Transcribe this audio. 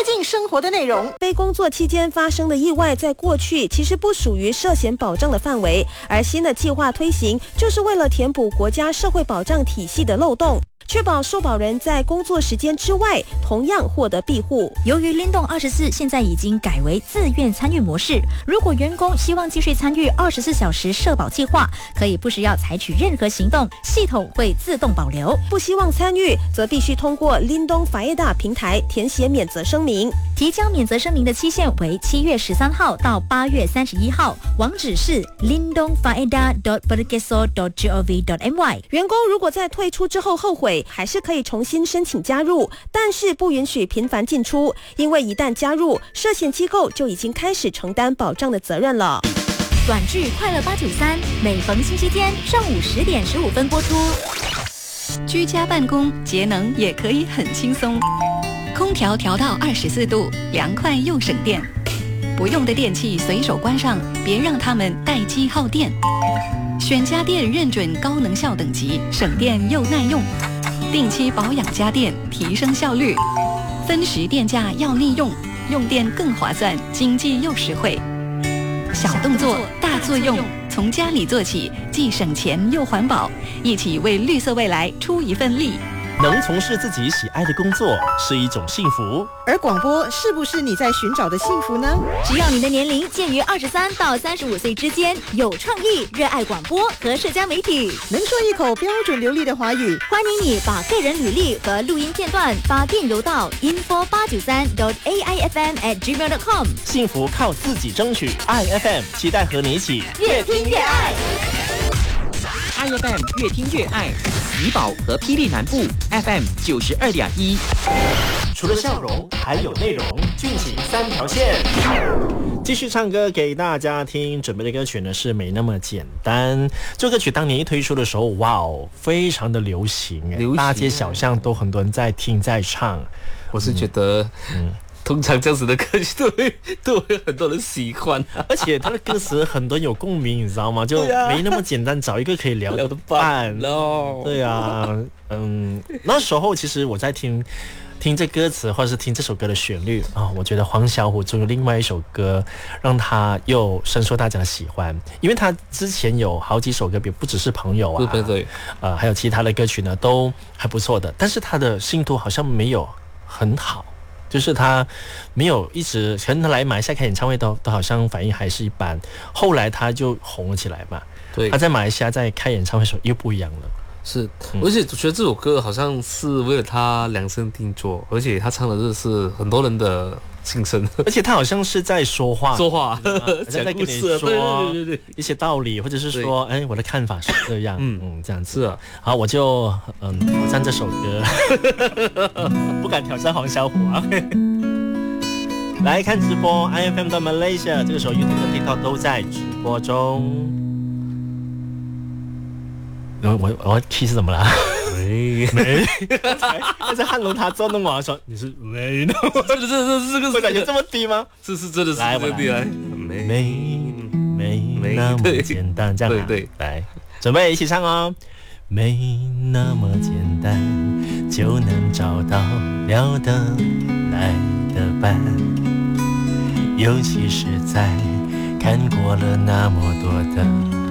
近生活的内容。 非工作期间发生的意外，在过去其实不属于涉险保障的范围，而新的计划推行，就是为了填补国家社会保障体系的漏洞，确保受保人在工作时间之外同样获得庇护。 由于灵动24现在已经改为自愿参与模式，如果员工希望继续参与24小时社保计划，可以不需要采取任何行动，系统会自动保留。 不希望参与，则必须通过 Lindong Faedah 平台填写免责声明。 提交免责声明的期限为7月13号到8月31号，网址是 lindongfaedah.pergeso.gov.my。 员工如果在退出之后后悔，还是可以重新申请加入，但是不允许频繁进出，因为一旦加入，涉险机构就已经开始承担保障的责任了。 短剧《快乐893》每逢星期天上午10点15分播出。 居家办公节能也可以很轻松，空调调到24度，凉快又省电。不用的电器随手关上，别让它们待机耗电。选家电认准高能效等级，省电又耐用。定期保养家电，提升效率。分时电价要利用，用电更划算，经济又实惠。小动作大作用，从家里做起，既省钱又环保，一起为绿色未来出一份力。 能从事自己喜爱的工作是一种幸福， 而广播是不是你在寻找的幸福呢？ 只要你的年龄介于23到35岁之间，有创意，热爱广播和社交媒体， 能说一口标准流利的华语， 欢迎你把个人履历和录音片段发电邮到 info893.aifm@gmail.com。 幸福靠自己争取。IFM 期待和你一起越听越爱。 IFM 越听越爱，怡保和霹雳南部 FM 92.1。 除了笑容，还有内容，俊情3条线。继续唱歌给大家听，准备的歌曲呢是没那么简单。这歌曲当年一推出的时候，哇哦，非常的流行，大街小巷都很多人在听在唱。 我是觉得，通常这样子的歌曲都会很多人喜欢， 而且他的歌词很多人有共鸣，你知道吗？就没那么简单，找一个可以聊的伴。对啊，那时候其实我在听这歌词或者是听这首歌的旋律啊，我觉得黄小琥就有另外一首歌让他又深受大家的喜欢，因为他之前有好几首歌，不只是朋友啊， 对， 还有其他的歌曲呢都还不错的，但是他的信度好像没有很好。就是他没有一直，可能他来马来西亚开演唱会都好像反应还是一般，后来他就红了起来嘛。 对， 他在马来西亚在开演唱会的时候又不一样了。 是，而且我觉得这首歌好像是为了他量身定做，而且他唱的是很多人的心声， 而且他好像是在说话， 在跟你说对一些道理，或者是说，我的看法是这样，这样子。 是啊， 好，我就挑战这首歌，不敢挑战黄小琥啊。来看直播 ，IFM 到 Malaysia， 这个时候 YouTube 和 TikTok 都在直播中。我 key 是怎么了？没，刚才汉龙他捉弄我说你是没，这个会感觉这么低吗？ 这是真的是来，我来，没那么简单，这样对，来，准备一起唱哦。没那么简单就能找到聊得来的伴，尤其是在看过了那么多的